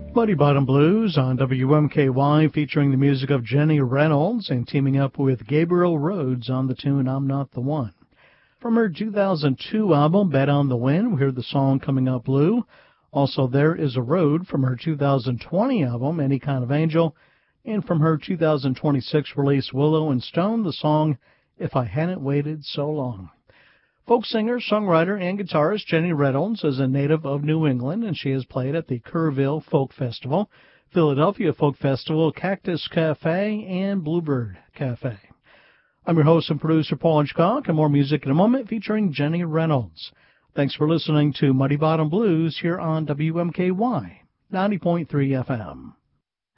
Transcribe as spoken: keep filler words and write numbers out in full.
Muddy Bottom Blues on W M K Y, featuring the music of Jenny Reynolds and teaming up with Gabriel Rhodes on the tune I'm Not the One. From her two thousand two album, Bet on the Wind, we heard the song Coming Up Blue. Also, There Is a Road from her two thousand twenty album, Any Kind of Angel. And from her two thousand twenty-six release, Willow and Stone, the song If I Hadn't Waited So Long. Folk singer, songwriter, and guitarist Jenny Reynolds is a native of New England, and she has played at the Kerrville Folk Festival, Philadelphia Folk Festival, Cactus Cafe, and Bluebird Cafe. I'm your host and producer, Paul Hitchcock, and more music in a moment featuring Jenny Reynolds. Thanks for listening to Muddy Bottom Blues here on W M K Y ninety point three F M.